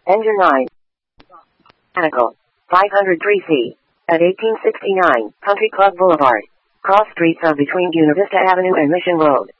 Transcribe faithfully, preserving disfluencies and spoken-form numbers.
Engine nine. Mechanical. five oh three C. At eighteen sixty-nine, Country Club Boulevard. Cross streets are between Buena Vista Avenue and Mission Road.